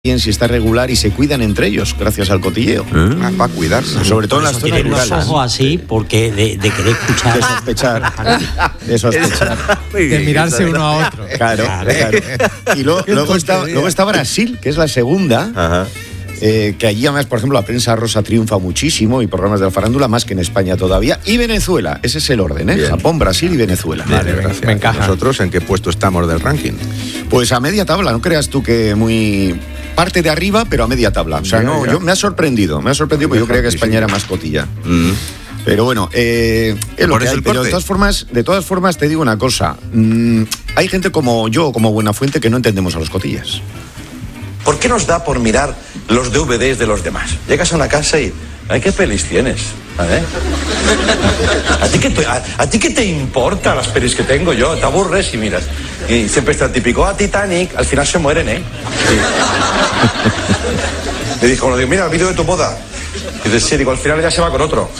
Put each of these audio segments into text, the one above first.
bien, si está regular y se cuidan entre ellos gracias al cotilleo. Para cuidarse. Sobre todo en las zonas rurales. Los ojos así porque de querer escuchar. De sospechar. De mirarse uno a otro. Claro. Y luego está Brasil, que es la segunda. Ajá. Que allí además, por ejemplo, la prensa rosa triunfa muchísimo y programas de la farándula más que en España todavía. Y Venezuela, ese es el orden, ¿eh? Bien. Japón, Brasil y Venezuela. Vale, gracias. me encaja. ¿Nosotros en qué puesto estamos del ranking? Pues a media tabla, no creas tú que muy... Parte de arriba, pero a media tabla. O sea, Ya. me ha sorprendido porque yo creía que España era más cotilla. Pero bueno, es lo Por que eso hay. el Pero corte. de todas formas te digo una cosa. Hay gente como yo, como Buenafuente, que no entendemos a los cotillas. ¿Por qué nos da por mirar los DVDs de los demás? Llegas a una casa y... ¡Ay, qué pelis tienes! ¿A ti qué te importa las pelis que tengo yo? Te aburres y miras. Y siempre está el típico, Titanic, al final se mueren, ¿eh? Sí. Le dijo uno, mira el vídeo de tu boda. Y dices, sí, digo, al final ya se va con otro.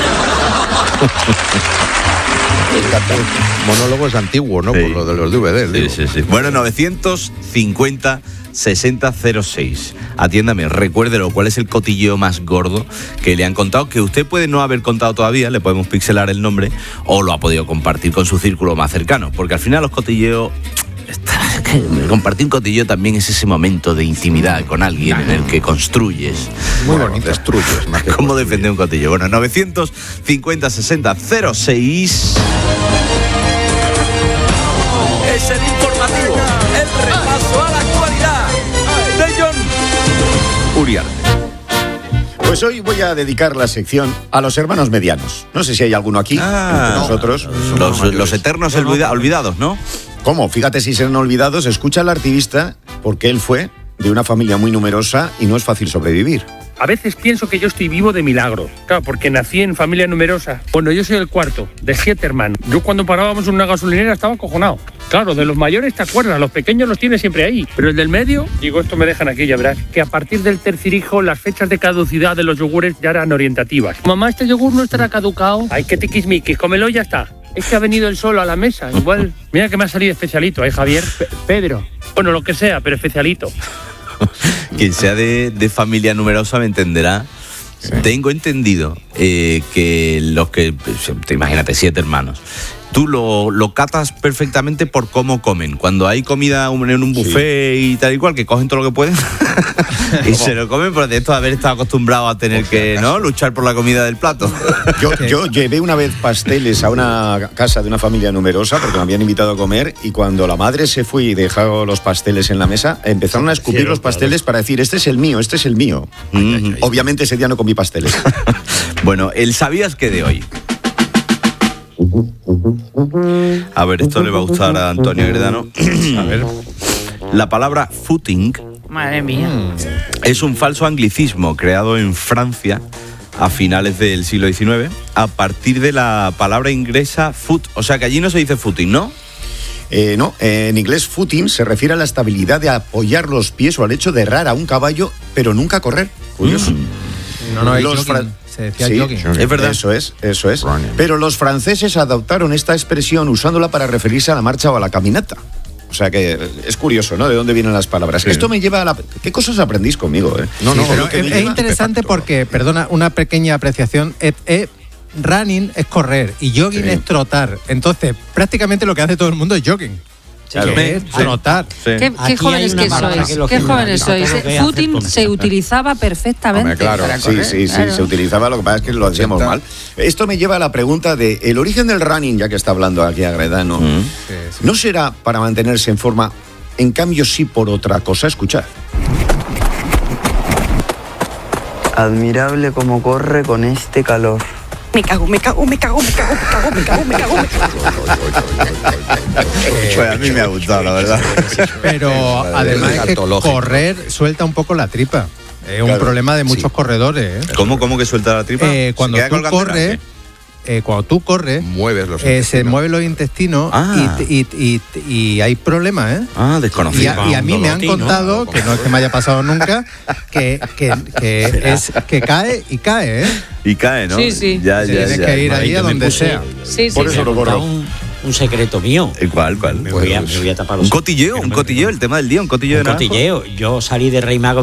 Monólogo es antiguo, ¿no? Sí. Por lo de los DVDs, digo. Sí. Bueno, 950 6006. Atiéndame, recuérdelo, ¿cuál es el cotilleo más gordo que le han contado? Que usted puede no haber contado todavía, le podemos pixelar el nombre, o lo ha podido compartir con su círculo más cercano. Porque al final los cotilleos... Compartir un cotilleo también es ese momento de intimidad con alguien en el que construyes. Muy bonito. Destruyes más que ¿Cómo construyes. defender un cotilleo? Bueno, 950 60 06. Es el informativo, el repaso a la actualidad de John Uriarte. Pues hoy voy a dedicar la sección a los hermanos medianos. No sé si hay alguno aquí, entre nosotros. Los eternos olvidados, ¿no? ¿Cómo? Fíjate si serán olvidados. Escucha al activista porque él fue de una familia muy numerosa y no es fácil sobrevivir. A veces pienso que yo estoy vivo de milagro. Claro, porque nací en familia numerosa. Bueno, yo soy el cuarto, de 7 hermanos. Yo cuando parábamos en una gasolinera estaba acojonado. Claro, de los mayores te acuerdas, los pequeños los tienes siempre ahí. Pero el del medio, digo, esto me dejan aquí, ya verás, que a partir del tercer hijo las fechas de caducidad de los yogures ya eran orientativas. Mamá, este yogur no estará caducado. Ay, qué tiquismiquis, cómelo y ya está. Es que ha venido él solo a la mesa. Igual, mira que me ha salido especialito, Javier. Pedro. Bueno, lo que sea, pero especialito. Quien sea de familia numerosa me entenderá. Sí. Tengo entendido que los que, imagínate, 7 hermanos, tú lo catas perfectamente por cómo comen. Cuando hay comida en un buffet y tal y cual, que cogen todo lo que pueden y se lo comen por esto de haber estado acostumbrado a tener que luchar por la comida del plato. Yo llevé una vez pasteles a una casa de una familia numerosa porque me habían invitado a comer y cuando la madre se fue y dejó los pasteles en la mesa, empezaron a escupir los pasteles para decir, este es el mío, este es el mío. Obviamente ese día no comí pasteles. Bueno, el ¿sabías qué de hoy? A ver, esto le va a gustar a Antonio Gredano. A ver. La palabra footing, madre mía, es un falso anglicismo creado en Francia a finales del siglo XIX a partir de la palabra inglesa foot. O sea que allí no se dice footing, ¿no? No, en inglés footing se refiere a la estabilidad de apoyar los pies o al hecho de herrar a un caballo, pero nunca correr. Curioso. No, se decía jogging. Es verdad. Eso es. Pero los franceses adoptaron esta expresión usándola para referirse a la marcha o a la caminata. O sea que es curioso, ¿no? De dónde vienen las palabras. Sí. Esto me lleva a la... ¿Qué cosas aprendís conmigo, eh? Pero es interesante porque, perdona, una pequeña apreciación, running es correr y jogging es trotar. Entonces, prácticamente lo que hace todo el mundo es jogging. Claro. Es trotar. Sí. ¿Qué jóvenes que sois? ¿Qué jóvenes sois? Footing se utilizaba perfectamente. Hombre, claro. Sí, se utilizaba, lo que pasa es que lo hacíamos mal. Esto me lleva a la pregunta de el origen del running, ya que está hablando aquí Agredano, ¿no será para mantenerse en forma, en cambio sí por otra cosa? Escuchad. Admirable cómo corre con este calor. Me cago. Pues a mí me ha gustado, la verdad. Pero además es que correr suelta un poco la tripa. Es un problema de muchos corredores. ¿Cómo que suelta la tripa? Cuando tú corres, mueves los se mueven los intestinos y hay problemas, ¿eh? Desconocido. Y a mí me han contado, que no es que me haya pasado nunca, que cae y cae, ¿eh? Y cae, ¿no? Sí. Tienes que ir ahí a donde sea. Sí. Por eso lo corro. un secreto mío. ¿Cuál? Me voy a tapar los un cotilleo, el tema del día, un cotilleo de Naranjo. Yo salí de Rey Mago